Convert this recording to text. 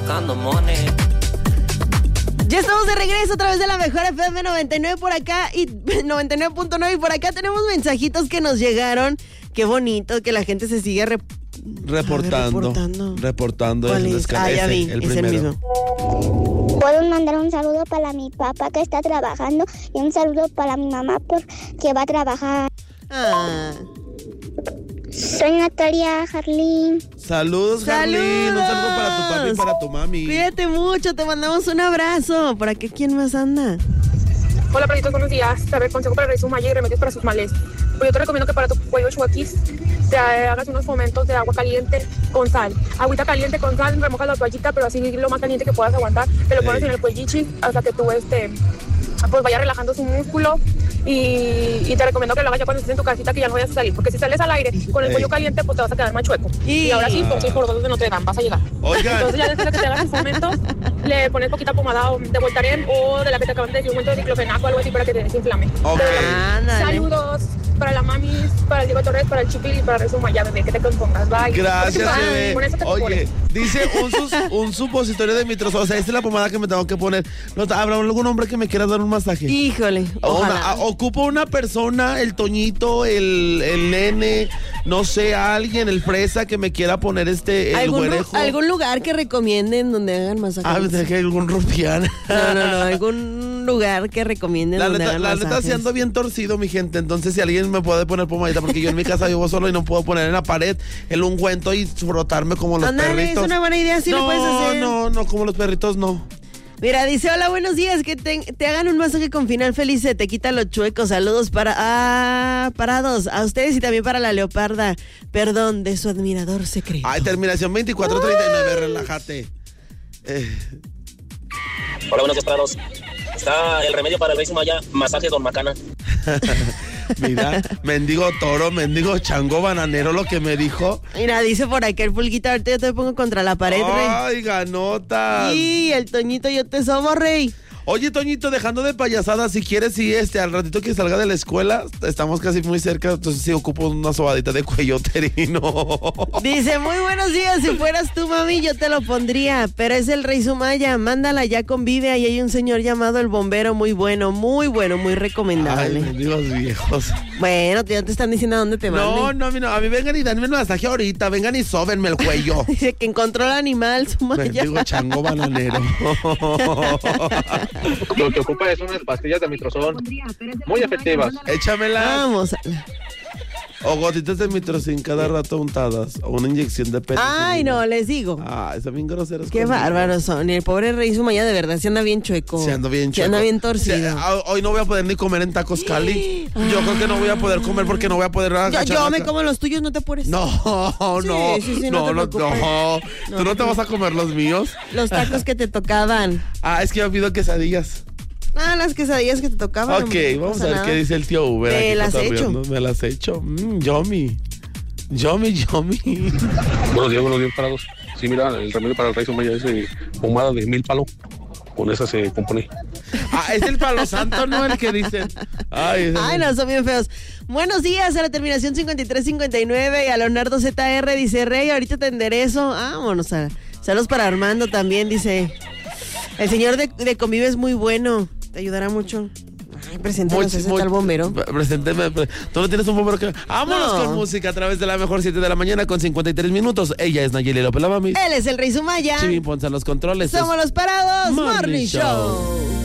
buscando money. Ya estamos de regreso a través de la mejor FM 99 por acá y 99.9 y por acá tenemos mensajitos que nos llegaron. Qué bonito que la gente se sigue reportando. ¿Cuál es? Ya vi, el es primero. el mismo. Puedo mandar un saludo para mi papá que está trabajando y un saludo para mi mamá porque va a trabajar. Soy Natalia Jarlín. Saludos, Jarlín. Un saludo para tu papi y para tu mami. Cuídate mucho, te mandamos un abrazo. ¿Por aquí quién más anda? Hola, perritos, buenos días. A ver, consejo para el rey Sumaya y remedios para sus males. Pues yo te recomiendo que para tu cuello chuaquis te hagas unos fomentos de agua caliente con sal. Agüita caliente con sal, remojas la toallita, pero así lo más caliente que puedas aguantar. Te lo pones en el cuellichi hasta que tú pues vaya relajando su músculo y te recomiendo que lo hagas ya cuando estés en tu casita, que ya no vayas a salir, porque si sales al aire con el cuello caliente, pues te vas a quedar más chueco. Y ahora sí, por 2 de Notre Dame vas a llegar. Oigan. Entonces ya después de que te hagas tus fomentos, le pones poquita pomada de Voltaren o de la que te acaban de decir, un momento de diclofenaco o algo así para que te desinflame. Saludos para la mami, para el Diego Torres, para el Chipil y para Resuma. Ya, bebé, que te compongas. Bye. Gracias, bebé. Con eso te Oye, pones. dice un supositorio de mitrozol. O sea, esta es la pomada que me tengo que poner. ¿Habrá algún hombre que me quiera dar un masaje? Híjole, ojalá. Ocupo una persona, el Toñito, el nene, no sé, alguien, el Fresa, que me quiera poner el güerejo. ¿Algún lugar que recomienden donde hagan masajes? Pensé que algún rufián. No, algún lugar que recomienden donde hagan masajes. La neta, sí ando bien torcido, mi gente. Entonces, si alguien me puede poner pomadita, porque yo en mi casa vivo solo y no puedo poner en la pared el ungüento y frotarme como los perritos. Es una buena idea, sí lo puedes hacer. No, como los perritos, no. Mira, dice, hola, buenos días, que te hagan un masaje con final feliz, se te quita los chuecos, saludos parados, a ustedes y también para la leoparda, perdón, de su admirador secreto. Ay, terminación 2439, relájate. Hola, buenos días, parados. Está el remedio para el rey Sumaya, masaje Don Macana. Mira, mendigo toro, mendigo chango bananero, lo que me dijo. Mira, dice por aquí el Pulguita, ahorita yo te pongo contra la pared, rey. Ay, ganota. Y el Toñito, yo te sobo, rey. Oye, Toñito, dejando de payasadas, si quieres, al ratito que salga de la escuela, estamos casi muy cerca, entonces sí ocupo una sobadita de cuello terino. Dice, muy buenos días, si fueras tú, mami, yo te lo pondría, pero es el rey Sumaya, mándala, ya convive, ahí hay un señor llamado el bombero, muy muy recomendable. Ay, mendigos viejos. Bueno, ya te están diciendo a dónde te manden. No, a mí vengan y danme el masaje ahorita, vengan y sóbenme el cuello. Dice que encontró el animal, Sumaya. Mendigo chango bananero. Lo que ocupa es unas pastillas de mitrozol muy efectivas. Échamelas. Vamos. O gotitas de mitrocin cada rato untadas. O una inyección de petróleo. Ay, no, les digo. Son bien groseros. Qué bárbaros son. El pobre rey Sumaya de verdad se anda bien chueco. Se anda bien chueco. Se anda bien torcido. Hoy no voy a poder ni comer en Tacos Cali. Yo creo que no voy a poder comer porque no voy a poder agachar. Yo me como los tuyos, no te apures. No. Sí, no. ¿Tú no te vas a comer los míos? Los tacos que te tocaban. Es que yo pido quesadillas. Las quesadillas que te tocaban. Ok, vamos a ver qué dice el tío Uber. Me las he hecho. Me las he hecho. Yummy. Buenos días, parados. Sí, mira, el remedio para el rey Sumaya es pomada de 1000 palo. Con esa se compone. Es el palo santo, ¿no? El que dicen. Ay, no, son bien feos. Buenos días a la terminación 5359 y a Leonardo ZR dice, rey, ahorita te enderezo. Vámonos. Saludos para Armando también, dice. El señor de Convive es muy bueno. Te ayudará mucho. Preséntanos ese tal bombero. Presénteme. Tú no tienes un bombero que... Vámonos con música a través de la mejor 7 de la mañana con 53 minutos. Ella es Nayeli López, la mami. Él es el rey Sumaya. Chivín Ponce en los controles. Somos los parados. Morning Show.